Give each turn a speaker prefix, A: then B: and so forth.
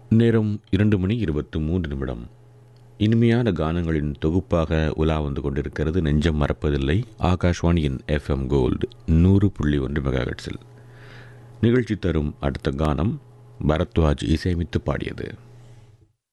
A: நேரம் 2:23. இனிமையான கானங்களின் தொகுப்பாக உலா வந்து கொண்டிருக்கிறது நெஞ்சம் மறப்பதில்லை. ஆகாஷ்வாணியின் FM கோல்டு 100.1 மெகாஹெர்ட்ஸில் நிகழ்ச்சி தரும் அடுத்த கானம் பரத்வாஜ் இசையமைத்து பாடியது.